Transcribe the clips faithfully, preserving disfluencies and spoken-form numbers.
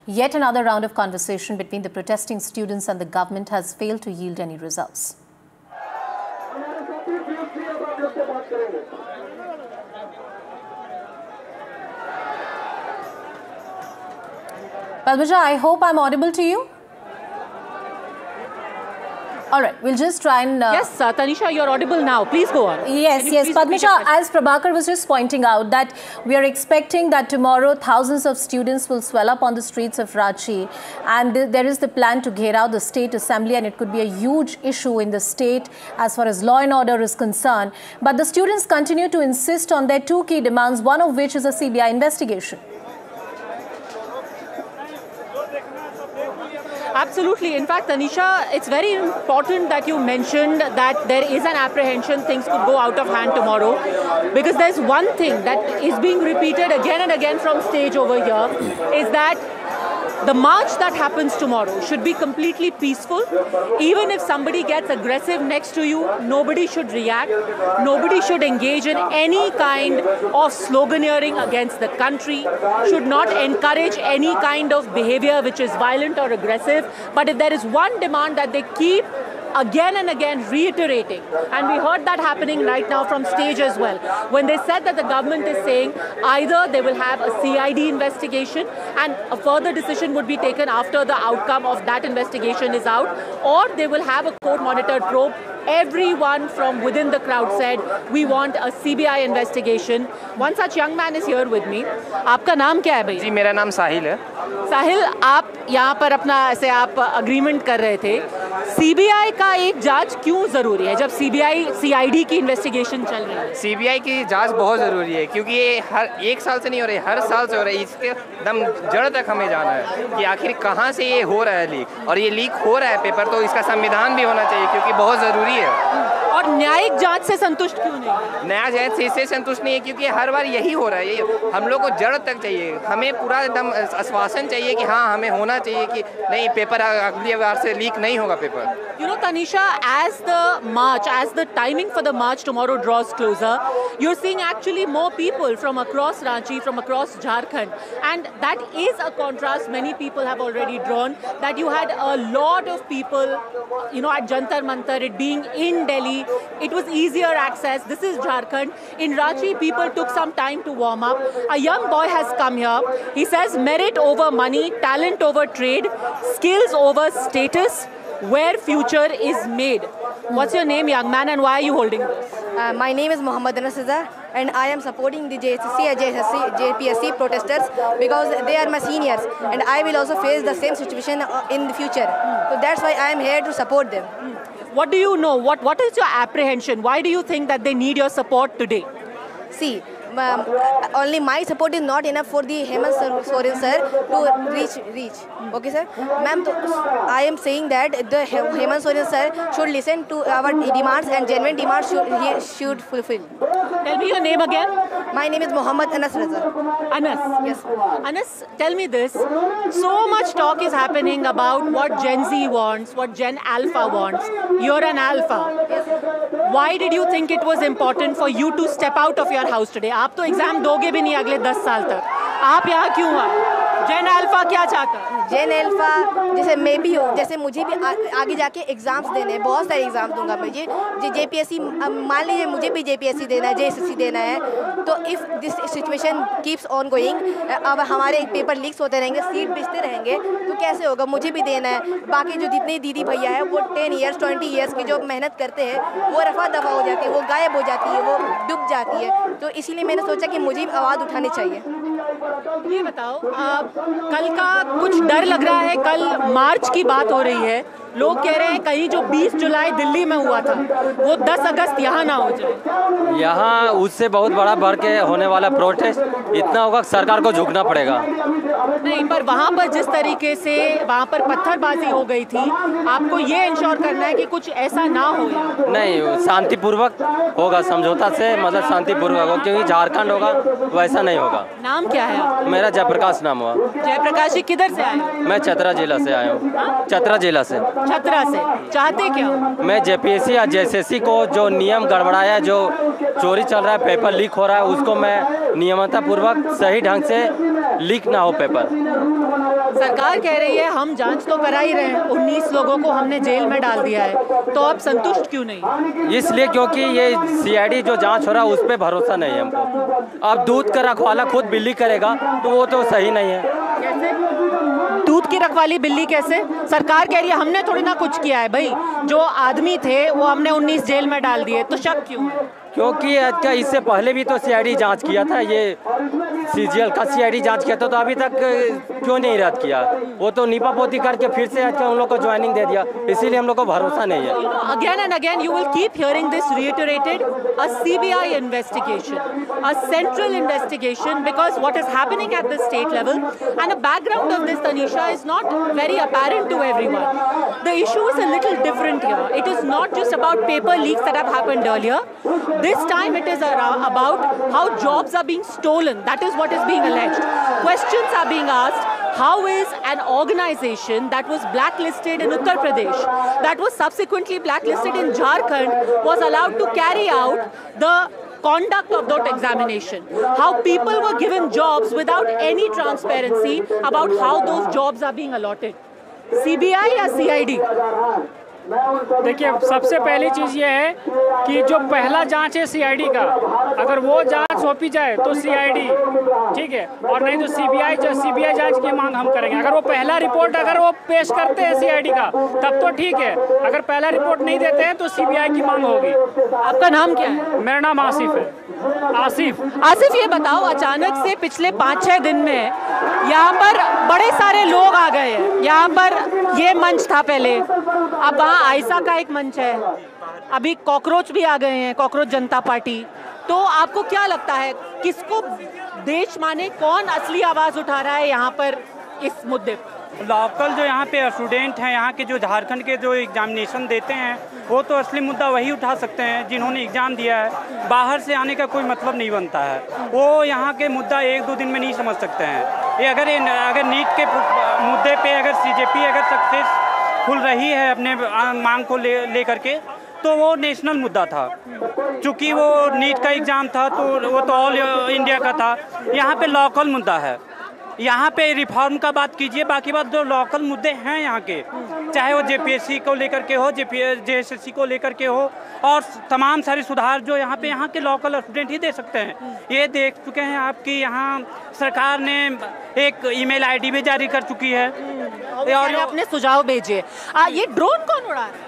Yet another round of conversation between the protesting students and the government has failed to yield any results. Padmaja, I hope I'm audible to you. All right, we'll just try and... Uh, yes, uh, Tanisha, you're audible now. Please go on. Yes, yes. Padmaja, as Prabhakar was just pointing out, that we are expecting that tomorrow thousands of students will swell up on the streets of Ranchi, and th there is the plan to get out the state assembly, and it could be a huge issue in the state as far as law and order is concerned. But the students continue to insist on their two key demands, one of which is a C B I investigation. Absolutely. In fact, Tanisha, it's very important that you mentioned that there is an apprehension things could go out of hand tomorrow, because there's one thing that is being repeated again and again from stage over here, is that the march that happens tomorrow should be completely peaceful. Even if somebody gets aggressive next to you, nobody should react. Nobody should engage in any kind of sloganeering against the country, should not encourage any kind of behavior which is violent or aggressive. But if there is one demand that they keep again and again reiterating, and we heard that happening right now from stage as well, when they said that the government is saying either they will have a C I D investigation and a further decision would be taken after the outcome of that investigation is out, or they will have a court-monitored probe. Everyone from within the crowd said, we want a C B I investigation. One such young man is here with me. आपका नाम क्या है भाई? जी मेरा नाम साहिल है। साहिल, आप यहाँ पर अपना ऐसे आप अग्रीमेंट कर रहे थे। C B I का एक जांच क्यों जरूरी है जब C B I C I D की इन्वेस्टिगेशन चल रही है? C B I की जांच बहुत ज़रूरी है, क्योंकि ये हर एक साल से नहीं हो रही, हर साल से हो रही है। इसके दम जड़ तक हमें जाना है कि आखिर कहाँ से ये हो रहा है लीक, और ये लीक हो रहा है पेपर, तो इसका संविधान भी होना चाहिए, क्योंकि बहुत ज़रूरी है। और न्यायिक जांच से संतुष्ट क्यों नहीं? नया जांच से इससे संतुष्ट नहीं है, क्योंकि हर बार यही हो रहा है। ये हम लोग को जड़ तक चाहिए, हमें पूरा एकदम आश्वासन चाहिए कि हाँ हमें होना चाहिए कि नहीं, पेपर अगली बार से लीक नहीं होगा paper. You know, Tanisha, as the march, as the timing for the march tomorrow draws closer, you're seeing actually more people from across Ranchi, from across Jharkhand, and that is a contrast many people have already drawn, that you had a lot of people, you know, at Jantar Mantar, it being in Delhi, it was easier access. This is Jharkhand. In Ranchi, people took some time to warm up. A young boy has come here. He says merit over money, talent over trade, skills over status, where future is made. What's your name, young man, and why are you holding this? Uh, my name is Mohammad Anas Azhar, and I am supporting the J S S C and J S S C, J P S C protesters because they are my seniors, and I will also face the same situation in the future. So that's why I am here to support them. What do you know? What What is your apprehension? Why do you think that they need your support today? See, um, only my support is not enough for the Hemant Soren sir to reach reach. Okay, sir. Ma'am, I am saying that the Hemant Soren sir should listen to our demands, and genuine demands should he should fulfill. Tell me your name again. My name is Mohammad Anas Raza. Anas. Yes. Anas, tell me this. So much talk is happening about what Gen Z wants, what Gen Alpha wants. You're an Alpha. Yes. Why did you think it was important for you to step out of your house today? आप तो exam दोगे भी नहीं अगले दस साल तक. आप यहाँ क्यों आए? जेन अल्फा क्या चाहता है? जेन अल्फा जैसे मैं भी हूँ, जैसे मुझे भी आ, आगे जाके एग्जाम्स देने हैं, बहुत सारे एग्जाम दूंगा मैं। ये जे पी एस सी, मान लीजिए मुझे भी जे पी एस सी देना है, जे एस एस सी देना है, तो if this situation keeps on going, अब हमारे पेपर लीक्स होते रहेंगे, सीट बेचते रहेंगे, तो कैसे होगा? मुझे भी देना है। बाकी जो जितने दीदी भैया है वो टेन ईयर्स ट्वेंटी ईयर्स की जो मेहनत करते हैं वो रफा दफा हो जाती है, वो गायब हो जाती है, वो डूब जाती है। तो इसीलिए मैंने सोचा कि मुझे भी आवाज़ उठानी चाहिए। ये बताओ, आ, कल का कुछ डर लग रहा है? कल मार्च की बात हो रही है, लोग कह रहे हैं कहीं जो बीस जुलाई दिल्ली में हुआ था वो दस अगस्त यहाँ ना हो जाए। यहाँ उससे बहुत बड़ा बढ़ के होने वाला प्रोटेस्ट इतना होगा कि सरकार को झुकना पड़ेगा। नहीं, पर वहाँ पर जिस तरीके से वहाँ पर पत्थरबाजी हो गई थी, आपको ये इंश्योर करना है कि कुछ ऐसा ना हो। नहीं, शांतिपूर्वक होगा, समझौता से, मतलब शांतिपूर्वक होगा, क्योंकि झारखंड होगा वैसा नहीं होगा। नाम क्या है आपका? मेरा जयप्रकाश नाम हुआ। जयप्रकाश जी किधर से आए? मैं चतरा जिला से आया हूँ। चतरा जिला से। छतरा से। चाहते क्या? मैं जे पी एस सी या जे एस एस सी को जो नियम गड़बड़ाया, जो चोरी चल रहा है, पेपर लीक हो रहा है, उसको मैं नियमतापूर्वक सही ढंग से लीक ना हो पेपर। सरकार कह रही है हम जांच तो करा ही रहे हैं, उन्नीस लोगों को हमने जेल में डाल दिया है, तो आप संतुष्ट क्यों नहीं? इसलिए क्योंकि ये सीआईडी जो जांच हो रहा है उस पर भरोसा नहीं है हमको। अब दूध का रखवाला खुद बिल्ली करेगा तो वो तो सही नहीं है। दूध की रखवाली बिल्ली कैसे? सरकार कह रही है हमने थोड़ी ना कुछ किया है भाई, जो आदमी थे वो हमने उन्नीस जेल में डाल दिए, तो शक क्यों? क्योंकि क्या इससे पहले भी तो सीआईडी जांच किया था, ये सीजीएल का सीआईडी जांच किया था, तो अभी तक क्यों नहीं रद्द किया? वो तो नीपा पोती करके फिर से आज उन लोग को ज्वाइनिंग दे दिया, इसीलिए हम लोग को भरोसा नहीं है। Again and again you will keep hearing this reiterated, a C B I investigation, a central investigation, because what is happening at the state level and the background of this, Tanisha, is not very apparent to everyone. The issue is a little different here. It is not just about paper leaks that have happened earlier. This time it is about how jobs are being stolen. That is what is being alleged. Questions are being asked. How is an organization that was blacklisted in Uttar Pradesh, that was subsequently blacklisted in Jharkhand, was allowed to carry out the conduct of that examination? How people were given jobs without any transparency about how those jobs are being allotted? C B I या C I D? देखिए, सबसे पहली चीज़ ये है कि जो पहला जांच है सीआईडी का, अगर वो जांच सौंपी जाए तो सीआईडी ठीक है, और नहीं तो सीबीआई सीबीआई जांच की मांग हम करेंगे। अगर वो पहला रिपोर्ट अगर वो पेश करते हैं सीआईडी का तब तो ठीक है, अगर पहला रिपोर्ट नहीं देते हैं तो सीबीआई की मांग होगी। आपका नाम क्या है? मेरा नाम आसिफ है। आसिफ आसिफ ये बताओ, अचानक से पिछले पाँच छः दिन में यहाँ पर बड़े सारे लोग आ गए हैं। यहाँ पर ये मंच था पहले, अब वहाँ आयशा का एक मंच है, अभी कॉकरोच भी आ गए हैं, कॉकरोच जनता पार्टी। तो आपको क्या लगता है किसको देश माने, कौन असली आवाज़ उठा रहा है यहाँ पर इस मुद्दे पर? लोकल जो यहाँ पे स्टूडेंट हैं, यहाँ के जो झारखंड के जो एग्जामिनेशन देते हैं, वो तो असली मुद्दा वही उठा सकते हैं जिन्होंने एग्ज़ाम दिया है। बाहर से आने का कोई मतलब नहीं बनता है, वो यहाँ के मुद्दा एक दो दिन में नहीं समझ सकते हैं। ये अगर अगर नीट के मुद्दे पे अगर सीजेपी अगर सक्सेसफुल रही है अपने मांग को ले ले करके, तो वो नेशनल मुद्दा था। चूँकि वो नीट का एग्ज़ाम था तो वो तो ऑल इंडिया का था। यहाँ पे लोकल मुद्दा है, यहाँ पे रिफॉर्म का बात कीजिए, बाकी बात जो लोकल मुद्दे हैं यहाँ के, चाहे वो जेपीएससी को लेकर के हो, जेएसएससी को लेकर के हो, और तमाम सारे सुधार जो यहाँ पे यहाँ के लोकल स्टूडेंट ही दे सकते हैं। ये देख चुके हैं आपकी यहाँ सरकार ने एक ईमेल आईडी भी जारी कर चुकी है और अपने सुझाव भेजिए। ये ड्रोन कौन उड़ा रहा है?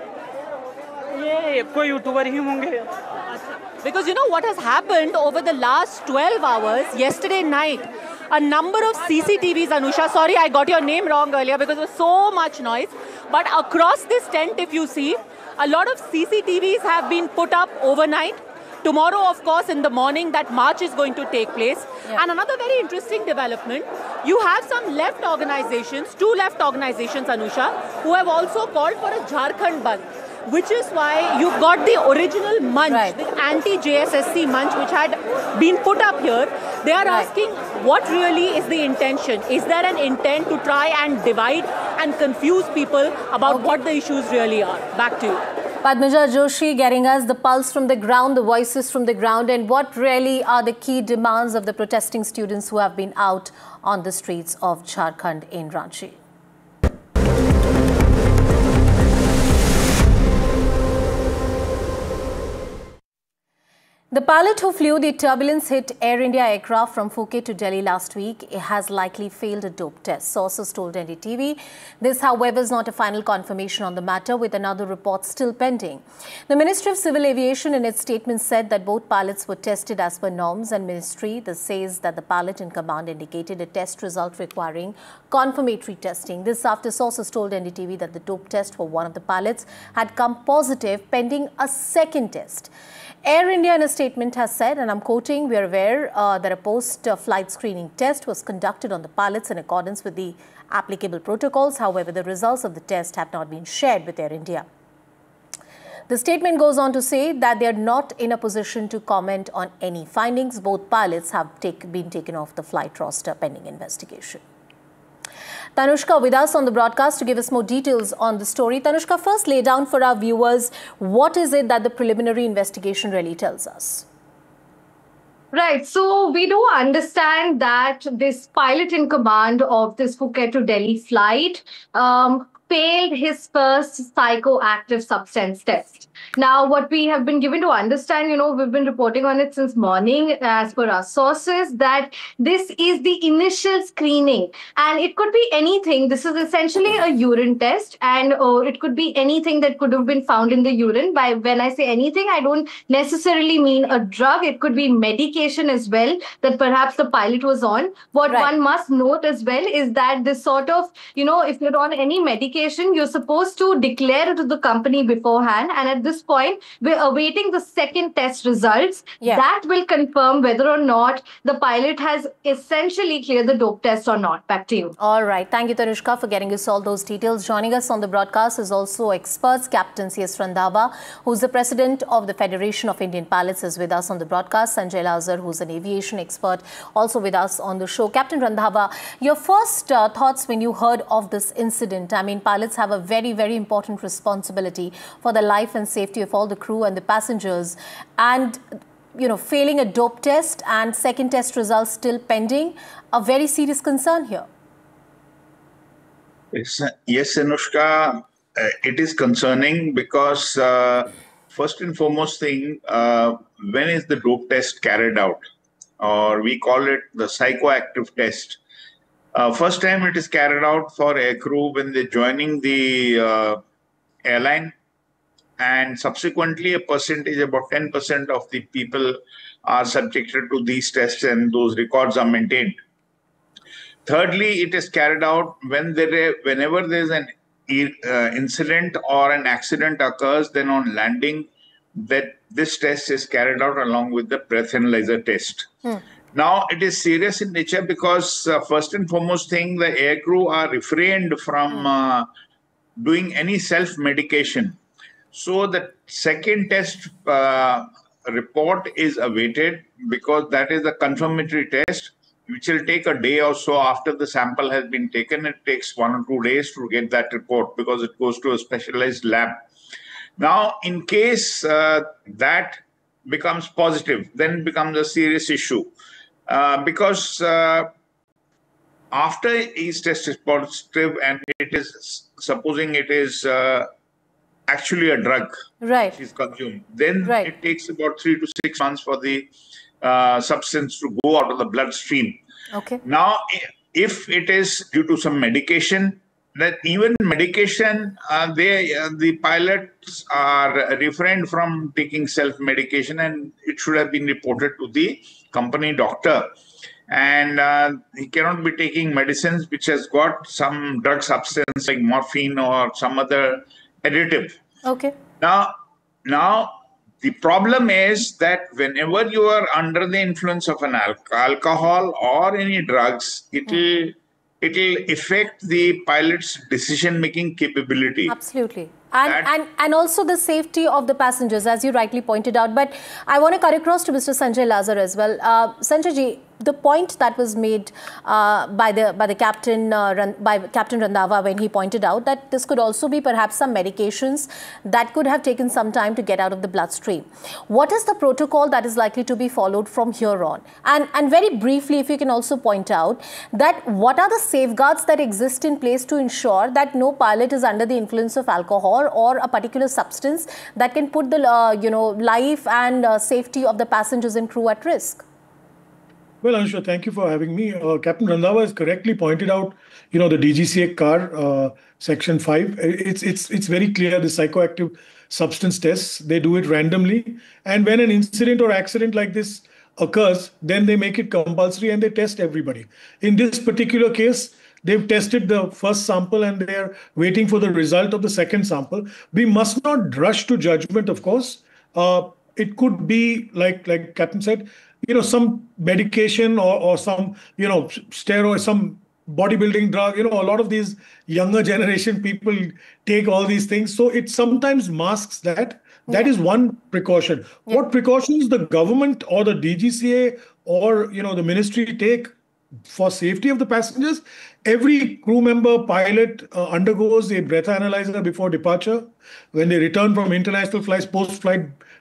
ये कोई यूट्यूबर ही होंगे। Because you know what has happened over the last twelve hours, yesterday night, a number of C C T Vs, Anusha, sorry I got your name wrong earlier because there was so much noise, but across this tent if you see, a lot of C C T Vs have been put up overnight. Tomorrow, of course, in the morning, that march is going to take place. Yeah. And another very interesting development, you have some left organizations, two left organizations, Anusha, who have also called for a Jharkhand Bandh. Which is why you've got the original munch, right, the anti-J S S C munch, which had been put up here. They are right. asking what really is the intention. Is there an intent to try and divide and confuse people about okay. what the issues really are? Back to you. Padmaja Joshi getting us the pulse from the ground, the voices from the ground, and what really are the key demands of the protesting students who have been out on the streets of Jharkhand in Ranchi. The pilot who flew the turbulence-hit Air India aircraft from Phuket to Delhi last week has likely failed a dope test, sources told N D T V. This, however, is not a final confirmation on the matter, with another report still pending. The Ministry of Civil Aviation in its statement said that both pilots were tested as per norms, and Ministry this says that the pilot in command indicated a test result requiring confirmatory testing. This after sources told N D T V that the dope test for one of the pilots had come positive pending a second test. Air India in a statement has said, and I'm quoting, "We are aware uh, that a post-flight screening test was conducted on the pilots in accordance with the applicable protocols. However, the results of the test have not been shared with Air India." The statement goes on to say that they are not in a position to comment on any findings. Both pilots have take, been taken off the flight roster pending investigation. Tanushka with us on the broadcast to give us more details on the story. Tanushka, first lay down for our viewers, what is it that the preliminary investigation really tells us? Right. So we do understand that this pilot in command of this Phuket to Delhi flight um, failed his first psychoactive substance test. Now, what we have been given to understand, you know, we've been reporting on it since morning, as per our sources, that this is the initial screening, and it could be anything. This is essentially a urine test, and uh, it could be anything that could have been found in the urine. By when I say anything, I don't necessarily mean a drug. It could be medication as well that perhaps the pilot was on. What Right. one must note as well is that this sort of, you know, if you're on any medication, you're supposed to declare it to the company beforehand. And at this point, we're awaiting the second test results. Yeah. That will confirm whether or not the pilot has essentially cleared the dope test or not. Back to you. All right. Thank you, Tanushka, for getting us all those details. Joining us on the broadcast is also experts. Captain C S Randhawa, who's the president of the Federation of Indian Pilots, is with us on the broadcast. Sanjay Lazar, who's an aviation expert, also with us on the show. Captain Randhawa, your first uh, thoughts when you heard of this incident? I mean, pilots have a very, very important responsibility for the life and safety of all the crew and the passengers. And, you know, failing a dope test and second test results still pending, a very serious concern here. Yes, yes, Anushka, uh, it is concerning because uh, first and foremost thing, uh, when is the dope test carried out? Or we call it the psychoactive test. Uh, first time it is carried out for aircrew when they're joining the uh, airline, and subsequently a percentage, about ten percent of the people are subjected to these tests, and those records are maintained. Thirdly, it is carried out when there, whenever there is an uh, incident or an accident occurs, then on landing, that this test is carried out along with the breath analyzer test. Hmm. Now, it is serious in nature because uh, first and foremost thing, the aircrew are refrained from uh, doing any self-medication. So the second test uh, report is awaited because that is a confirmatory test, which will take a day or so after the sample has been taken. It takes one or two days to get that report because it goes to a specialized lab. Now, in case uh, that becomes positive, then it becomes a serious issue uh, because uh, after each test is positive and it is, supposing it is uh, actually a drug right. which is consumed, then right. it takes about three to six months for the uh, substance to go out of the bloodstream. Okay. Now, if it is due to some medication, that even medication, uh, they uh, the pilots are refrained from taking self-medication, and it should have been reported to the company doctor. And uh, he cannot be taking medicines which has got some drug substance like morphine or some other additive. Okay. Now, now the problem is that whenever you are under the influence of an al alcohol or any drugs, it will mm. it will affect the pilot's decision-making capability. Absolutely. And, and, and also the safety of the passengers, as you rightly pointed out. But I want to cut across to Mister Sanjay Lazar as well. Uh, Sanjay ji, the point that was made uh, by the by the captain uh, by Captain Randhawa when he pointed out that this could also be perhaps some medications that could have taken some time to get out of the bloodstream. What is the protocol that is likely to be followed from here on? And and very briefly, if you can also point out that what are the safeguards that exist in place to ensure that no pilot is under the influence of alcohol or a particular substance that can put the uh, you know life and uh, safety of the passengers and crew at risk. Well, Anusha, thank you for having me. Uh, Captain Randhawa has correctly pointed out, you know, the D G C A car uh, section five. It's it's it's very clear the psychoactive substance tests. They do it randomly, and when an incident or accident like this occurs, then they make it compulsory and they test everybody. In this particular case, they've tested the first sample and they are waiting for the result of the second sample. We must not rush to judgment, of course. Uh, it could be, like like Captain said, you know, some medication or, or some, you know, steroid, some bodybuilding drug, you know, a lot of these younger generation people take all these things. So it sometimes masks that. That yeah. is one precaution. Yeah. What precautions the government or the D G C A or, you know, the ministry take for safety of the passengers? Every crew member, pilot uh, undergoes a breath analyzer before departure. When they return from international flights, post-flight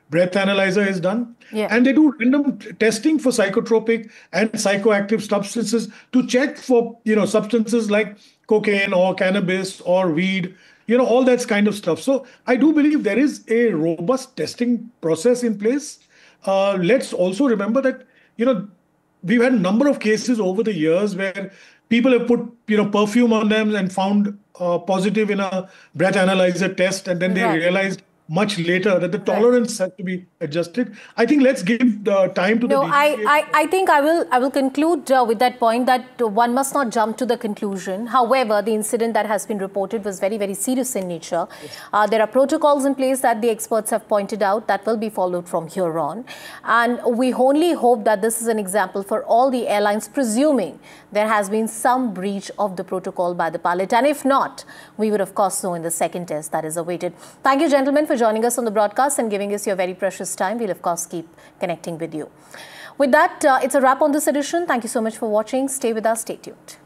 breath analyzer is done. Yeah. And they do random t- testing for psychotropic and psychoactive substances to check for, you know, substances like cocaine or cannabis or weed, you know, all that kind of stuff. So I do believe there is a robust testing process in place. Uh, let's also remember that, you know, we've had a number of cases over the years where people have put, you know, perfume on them and found uh, positive in a breath analyzer test, and then they Right. realized much later that the tolerance had to be adjusted. I think let's give the time to No, the I, D G C A. I, I think I will I will conclude uh, with that point that uh, one must not jump to the conclusion. However, the incident that has been reported was very, very serious in nature. Uh, there are protocols in place that the experts have pointed out that will be followed from here on. And we only hope that this is an example for all the airlines, presuming there has been some breach of the protocol by the pilot. And if not, we would of course know in the second test that is awaited. Thank you, gentlemen, for joining us on the broadcast and giving us your very precious time. We'll of course keep connecting with you. With that, uh, it's a wrap on this edition. Thank you so much for watching. Stay with us. Stay tuned.